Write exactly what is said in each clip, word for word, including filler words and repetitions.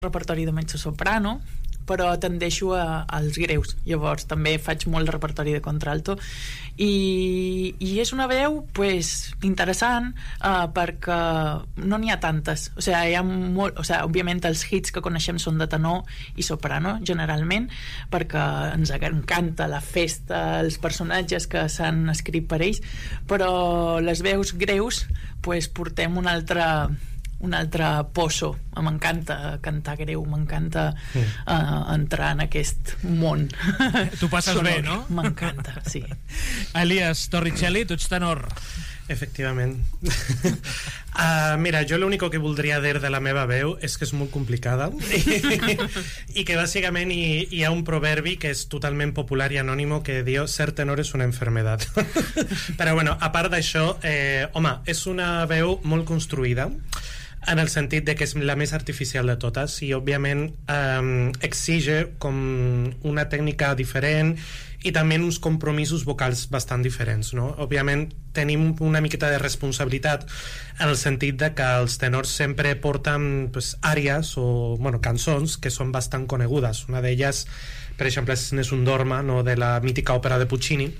repertori de mezzo-soprano, però tendeixo a, als greus. Llavors també faig molt de repertori de contralto i, i és una veu pues, interessant uh, perquè no n'hi ha tantes, o sigui, hi ha molt, o sigui, òbviament els hits que coneixem són de tenor i soprano generalment, perquè ens encanta la festa, els personatges que s'han escrit per ells, però les veus greus pues, portem un altre un altre poso. M'encanta cantar greu, m'encanta sí. uh, entrar en aquest món. Tu passes sonor. Bé, no? M'encanta, sí. Elias Torricelli, tu ets tenor. Efectivament. uh, mira, jo l'únic que voldria dir de la meva veu és que és molt complicada i que bàsicament hi, hi ha un proverbi que és totalment popular i anònimo que diu ser tenor és una enfermedad. Però bueno, a part d'això, eh, home, és una veu molt construïda en el sentit de que és la més artificial de totes i òbviament eh, exige com una tècnica diferent i també uns compromisos vocals bastant diferents, no? Òbviament tenim una miqueta de responsabilitat en el sentit de que els tenors sempre porten pues, àries o bueno, cançons que són bastant conegudes. Una d'elles, per exemple, és Nessun Dorma, no? De la mítica òpera de Puccini,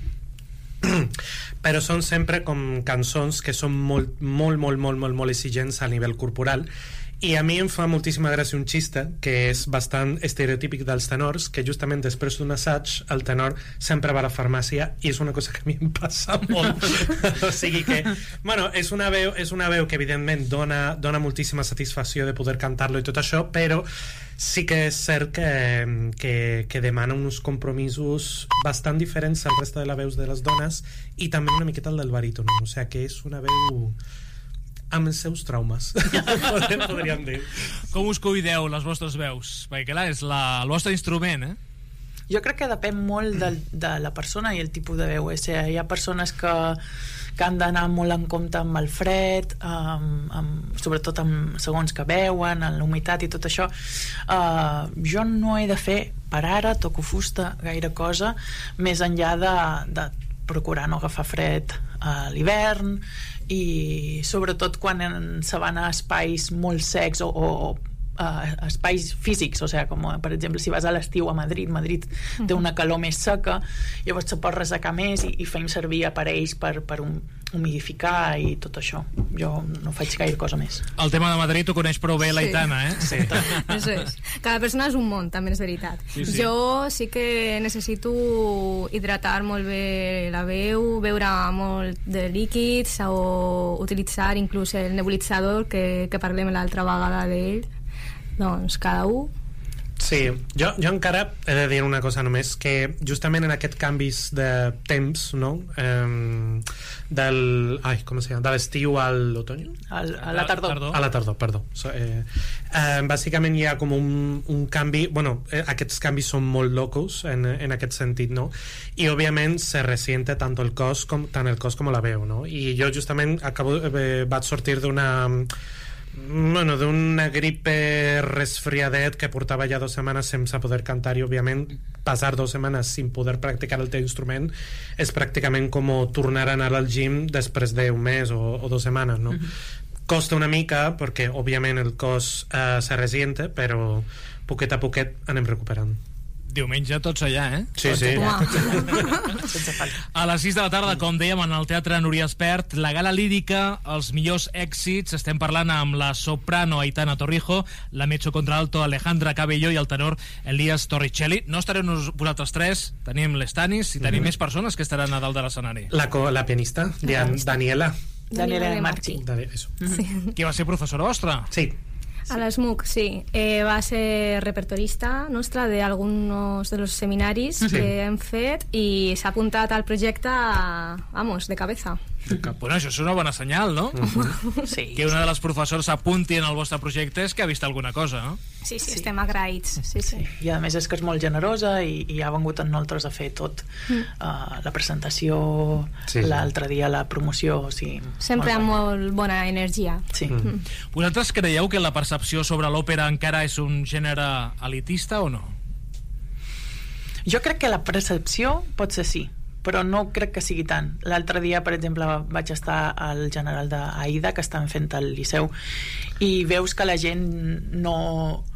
però són sempre com cançons que són molt, molt, molt, molt, molt, molt exigents a nivell corporal i a mi em fa moltíssima gràcia un xiste que és bastant estereotípic dels tenors, que justament després d'un assaig el tenor sempre va a la farmàcia i és una cosa que a mi em passa molt o sigui que, bueno, és una veu, és una veu que evidentment dona, dona moltíssima satisfacció de poder cantar-lo i tot això, però sí que és cert que, que, que demana uns compromisos bastant diferents al resta de les veus de les dones i també una miqueta el del baríton, o sigui que és una veu amb els seus traumes podríem dir. Com us cuideu les vostres veus? Perquè clar, és la, el vostre instrument, eh? Jo crec que depèn molt de, de la persona i el tipus de veu. O sigui, hi ha persones que, que han d'anar molt en compte amb el fred, amb, amb, sobretot amb segons que veuen, en la humitat i tot això. Uh, jo no he de fer, per ara, toco fusta, gaire cosa, més enllà de, de procurar no agafar fred a l'hivern i sobretot quan se van a espais molt secs o, o uh, espais físics, o sigui, com per exemple si vas a l'estiu a Madrid, Madrid uh-huh. té una calor més seca, llavors se pot ressecar més i, i fem servir aparells per, per un, humidificar i tot això. Jo no faig gaire cosa més. El tema de Madrid ho coneix prou bé sí. l'Aitana, eh? Sí. Eso és. Cada persona és un món, també és veritat. Sí, sí. Jo sí que necessito hidratar molt bé la veu, beure molt de líquids o utilitzar inclús el nebulitzador que, que parlem l'altra vegada d'ell. Doncs cada un. Sí, jo, jo encara he de dir una cosa només, que justament en aquests canvis de temps, no? Um, del... Ai, com se llama? De l'estiu a l'otoño? A la tardor. A la tardor, perdó. So, eh, eh, bàsicament hi ha com un, un canvi... Bueno, eh, aquests canvis són molt locos en, en aquest sentit, no? I, òbviament, se resiente tant el cos com, tant el cos com la veu, no? I jo justament acabo, eh, vaig sortir d'una... bueno, d'una gripe resfriadet que portava ja dues setmanes sense poder cantar i òbviament passar dues setmanes sin poder practicar el teu instrument és pràcticament com tornar a anar al gym després d'un mes o, o dues setmanes, no? Uh-huh. Costa una mica perquè òbviament el cos eh, se resiente, però poquet a poquet anem recuperant. Diumenge tots allà, eh? Sí, sí. A les sis de la tarda, com dèiem, en el Teatre Núria Espert, la gala lírica, els millors èxits. Estem parlant amb la soprano Aitana Torrijo, la mezzocontralto Alejandra Cabello i el tenor Elias Torricelli. No estarem vosaltres tres, tenim l'Estanis i tenim mm-hmm. més persones que estaran a dalt de l'escenari. La, la pianista, la Daniela. Daniela de Marchi. Sí. Qui va ser professora vostra? Sí. A la S M U C, sí. Eh, va ser repertorista nostra de algunos de los seminaris sí. que hem fet i s'ha apuntat al projecte, vamos, de cabeza. Bueno, això és una bona senyal, no? Uh-huh. Sí. Que una de les professores s'apunti en el vostre projecte és que ha vist alguna cosa, no? Sí, sí, sí. Estem agraïts. Sí, sí. Sí. I a més és que és molt generosa i, i ha vengut amb nosaltres a fer tot. Mm. Uh, la presentació, sí. l'altre dia la promoció, o sigui, sempre amb molt bona energia. Sí. Mm. Mm. Vosaltres creieu que la percepció sobre l'òpera encara és un gènere elitista o no? Jo crec que la percepció pot ser sí, però no crec que sigui tant. L'altre dia, per exemple, vaig estar al General d'Aida, que estan fent al Liceu, i veus que la gent no,